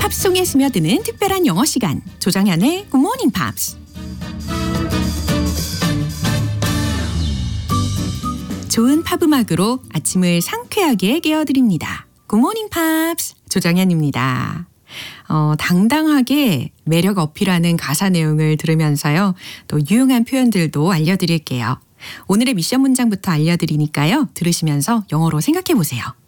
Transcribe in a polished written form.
팝송에 스며드는 특별한 영어 시간, 조정현의 Good Morning Pops. 좋은 팝 음악으로 아침을 상쾌하게 깨워드립니다. Good Morning Pops, 조정현입니다. 당당하게 매력 어필하는 가사 내용을 들으면서요. 또 유용한 표현들도 알려드릴게요. 오늘의 미션 문장부터 알려드리니까요. 들으시면서 영어로 생각해 보세요.